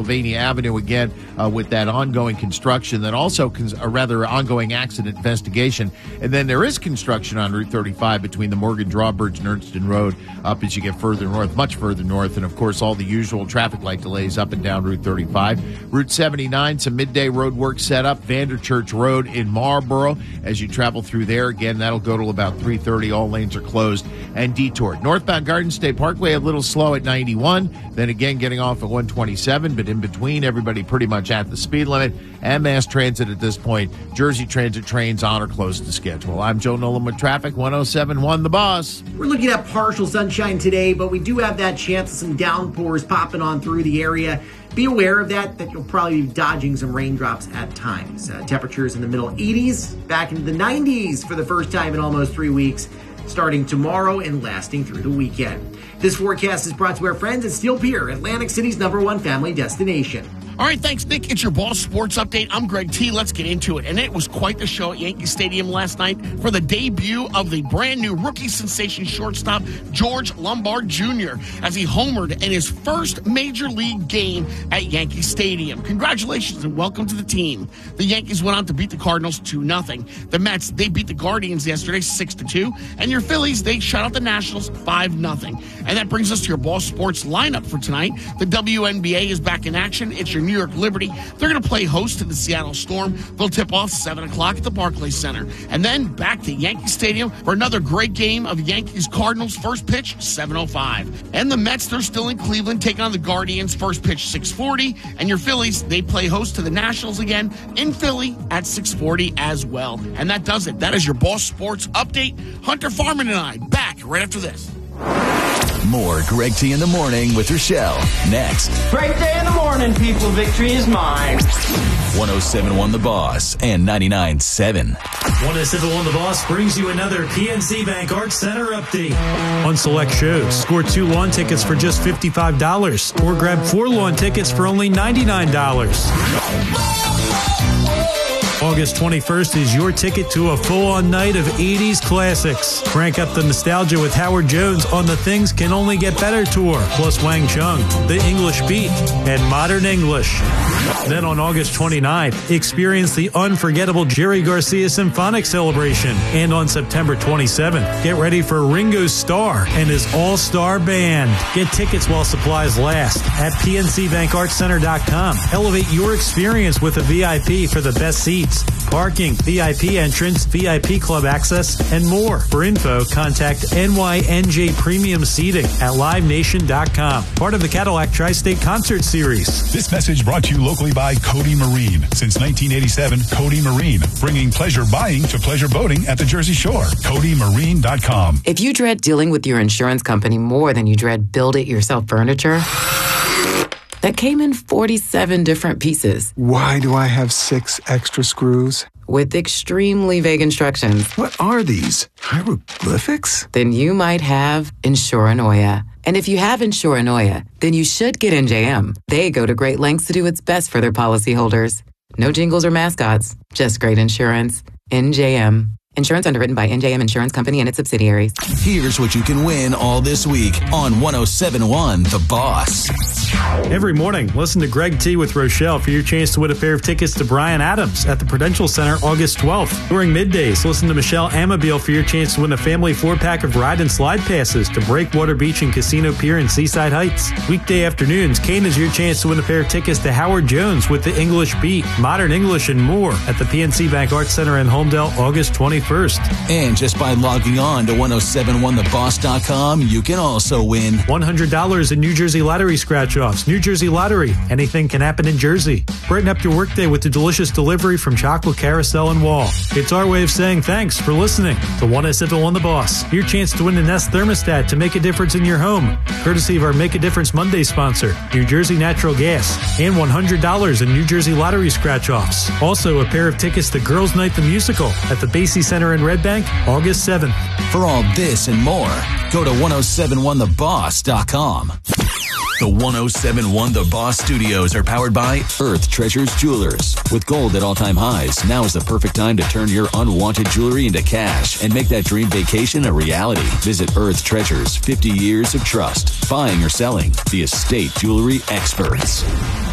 Pennsylvania Avenue again with that ongoing construction, that also, ongoing accident investigation. And then there is construction on Route 35 between the Morgan Drawbridge and Ernston Road up as you get further north, much further north. And, of course, all the usual traffic light delays up and down Route 35. Route 79, some midday road work set up. Vanderchurch Road in Marlboro. As you travel through there, again, that'll go till about 3:30. All lanes are closed and detoured. Northbound Garden State Parkway a little slow at 91. Then again, getting off at 127. But in between, everybody pretty much at the speed limit. And mass transit at this point. Jersey Transit trains on or close to schedule. I'm Joe Nolan with traffic. 107.1 The Boss. We're looking at partial sunshine today, but we do have that chance of some downpours popping on through the area. Be aware of that you'll probably be dodging some raindrops at times. Temperatures in the middle 80s, back into the 90s for the first time in almost 3 weeks, starting tomorrow and lasting through the weekend. This forecast is brought to our friends at Steel Pier, Atlantic City's #1 family destination. All right, thanks, Nick. It's your Boss Sports Update. I'm Greg T. Let's get into it. And it was quite the show at Yankee Stadium last night for the debut of the brand-new rookie sensation shortstop, George Lombard Jr., as he homered in his first major league game at Yankee Stadium. Congratulations and welcome to the team. The Yankees went on to beat the Cardinals 2-0. The Mets, they beat the Guardians yesterday 6-2. And your Phillies, they shut out the Nationals 5-0. And that brings us to your Boss Sports lineup for tonight. The WNBA is back in action. It's your New York Liberty. They're going to play host to the Seattle Storm. They'll tip off 7 o'clock at the Barclays Center. And then back to Yankee Stadium for another great game of Yankees-Cardinals. First pitch, 7:05. And the Mets, they're still in Cleveland, taking on the Guardians. First pitch, 6:40. And your Phillies, they play host to the Nationals again in Philly at 6:40 as well. And that does it. That is your Boss Sports Update. Hunter Farman and I back right after this. More Greg T in the Morning with Rochelle. Next. Great day in the morning, people. Victory is mine. 107.1 The Boss and 99.7. 107.1 The Boss brings you another PNC Bank Arts Center update. On select shows, score 2 lawn tickets for just $55 or grab 4 lawn tickets for only $99. August 21st is your ticket to a full-on night of 80s classics. Crank up the nostalgia with Howard Jones on the Things Can Only Get Better tour, plus Wang Chung, The English Beat, and Modern English. Then on August 29th, experience the unforgettable Jerry Garcia Symphonic Celebration. And on September 27th, get ready for Ringo Starr and his all-star band. Get tickets while supplies last at PNCBankArtsCenter.com. Elevate your experience with a VIP for the best seats, parking, VIP entrance, VIP club access, and more. For info, contact NYNJ Premium Seating at LiveNation.com. Part of the Cadillac Tri-State Concert Series. This message brought to you locally by Cody Marine. Since 1987, Cody Marine, bringing pleasure buying to pleasure boating at the Jersey Shore. CodyMarine.com. If you dread dealing with your insurance company more than you dread build-it-yourself furniture, that came in 47 different pieces. Why do I have 6 extra screws? With extremely vague instructions. What are these? Hieroglyphics? Then you might have Insuranoia. And if you have Insuranoia, then you should get NJM. They go to great lengths to do what's best for their policyholders. No jingles or mascots, just great insurance. NJM. Insurance underwritten by NJM Insurance Company and its subsidiaries. Here's what you can win all this week on 107.1 The Boss. Every morning, listen to Greg T with Rochelle for your chance to win a pair of tickets to Bryan Adams at the Prudential Center August 12th. During middays, listen to Michelle Amabile for your chance to win a family 4-pack of ride and slide passes to Breakwater Beach and Casino Pier in Seaside Heights. Weekday afternoons, Kane is your chance to win a pair of tickets to Howard Jones with the English Beat, Modern English, and more at the PNC Bank Arts Center in Homedale August 21st. And just by logging on to 1071theboss.com, you can also win $100 in New Jersey Lottery scratch-offs. New Jersey Lottery. Anything can happen in Jersey. Brighten up your workday with the delicious delivery from Chocolate Carousel and Wall. It's our way of saying thanks for listening to 107.1 The Boss. Your chance to win a Nest thermostat to make a difference in your home, courtesy of our Make a Difference Monday sponsor, New Jersey Natural Gas, and $100 in New Jersey Lottery scratch-offs. Also, a pair of tickets to Girls Night the Musical at the Basie Center in Red Bank, August 7th. For all this and more, go to 1071theboss.com. The 1071 The Boss Studios are powered by Earth Treasures Jewelers. With gold at all-time highs, now is the perfect time to turn your unwanted jewelry into cash and make that dream vacation a reality. Visit Earth Treasures, 50 years of trust. Buying or selling, the estate jewelry experts.